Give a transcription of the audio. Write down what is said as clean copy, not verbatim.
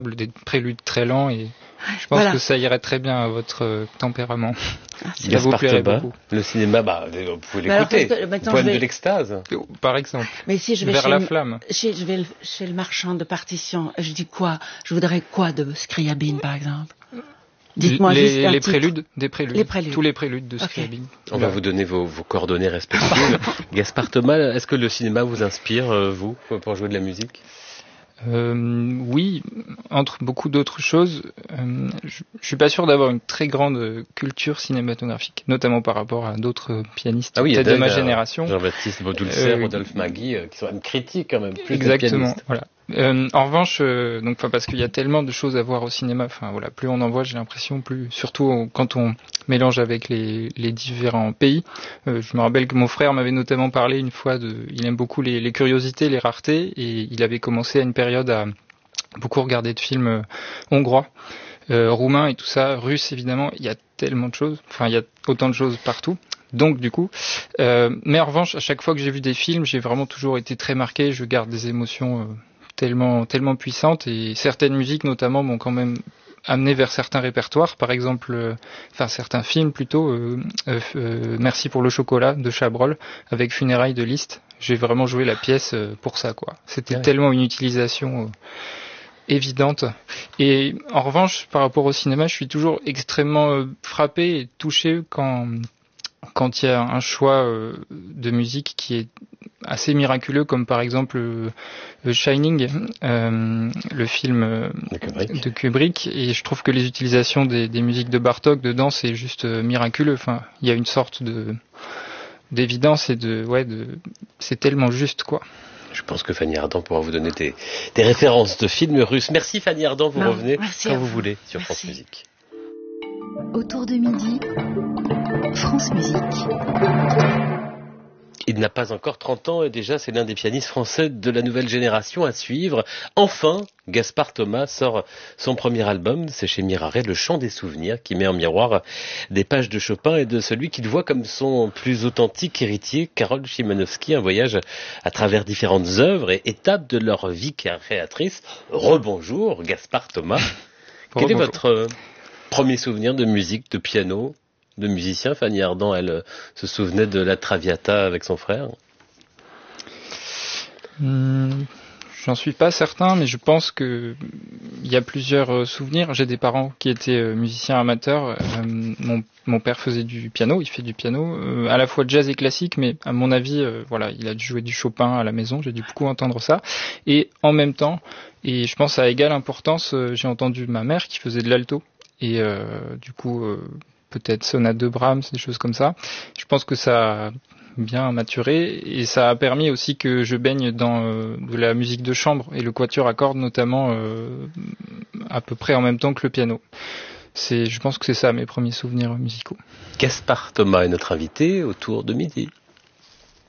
des préludes très lents et je pense que ça irait très bien à votre tempérament. Ça vous plairait beaucoup. Le cinéma, vous pouvez l'écouter. Poème de l'extase. Par exemple. Mais si je vais Vers la flamme. Je vais chez le marchand de partitions, je dis quoi? Je voudrais quoi de Scriabine, par exemple? Dites-moi les préludes, des préludes. Les préludes. Tous les préludes de Scriabine. On va vous donner vos coordonnées respectives. Gaspard Thomas, est-ce que le cinéma vous inspire, vous, pour jouer de la musique? Oui, entre beaucoup d'autres choses. Je suis pas sûr d'avoir une très grande culture cinématographique, notamment par rapport à d'autres pianistes peut-être de ma génération. Jean-Baptiste Baudulcer, Rodolphe Magui, qui sont même critiques quand même, plus exactement, que pianistes. Voilà. En revanche, parce qu'il y a tellement de choses à voir au cinéma, plus on en voit, j'ai l'impression, surtout quand on mélange avec les différents pays. Je me rappelle que mon frère m'avait notamment parlé une fois il aime beaucoup les curiosités, les raretés, et il avait commencé à une période à beaucoup regarder de films hongrois, roumains et tout ça, russes évidemment. Il y a tellement de choses, il y a autant de choses partout. Donc du coup, mais en revanche, à chaque fois que j'ai vu des films, j'ai vraiment toujours été très marqué. Je garde des émotions tellement puissantes, et certaines musiques notamment m'ont quand même amené vers certains répertoires, par exemple, certains films plutôt. Merci pour le chocolat de Chabrol avec Funérailles de Liszt. J'ai vraiment joué la pièce pour ça, quoi. C'était tellement une utilisation évidente. Et en revanche, par rapport au cinéma, je suis toujours extrêmement frappé et touché quand il y a un choix de musique qui est assez miraculeux, comme par exemple Shining, le film de Kubrick, et je trouve que les utilisations des musiques de Bartók dedans, c'est juste miraculeux. Il y a une sorte d'évidence et c'est tellement juste, quoi. Je pense que Fanny Ardant pourra vous donner des références de films russes. Merci Fanny Ardant, vous revenez quand vous voulez sur France Musique. Autour de midi, France Musique. Il n'a pas encore 30 ans et déjà c'est l'un des pianistes français de la nouvelle génération à suivre. Enfin, Gaspard Thomas sort son premier album, c'est chez Miraret, Le Chant des Souvenirs, qui met en miroir des pages de Chopin et de celui qu'il voit comme son plus authentique héritier, Karol Szymanowski, un voyage à travers différentes œuvres et étapes de leur vie créatrice. Rebonjour Gaspard Thomas. Quel est votre premier souvenir de musique, de piano, de musicien? Fanny Ardant, elle se souvenait de la Traviata avec son frère. J'en suis pas certain, mais je pense que il y a plusieurs souvenirs. J'ai des parents qui étaient musiciens amateurs. Mon père faisait du piano, il fait du piano, à la fois jazz et classique, mais à mon avis, il a dû jouer du Chopin à la maison. J'ai dû beaucoup entendre ça. Et en même temps, et je pense à égale importance, j'ai entendu ma mère qui faisait de l'alto. Et du coup, peut-être sonate de Brahms, des choses comme ça. Je pense que ça a bien maturé et ça a permis aussi que je baigne dans de la musique de chambre et le quatuor à cordes notamment à peu près en même temps que le piano. Je pense que c'est ça mes premiers souvenirs musicaux. Gaspard Thomas est notre invité autour de midi.